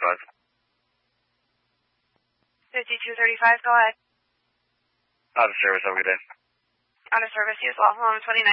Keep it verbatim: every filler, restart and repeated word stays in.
thirty-five. fifty-two thirty-five, go ahead. Out of service, have a good day. Out of service, you as well. Home twenty-nine.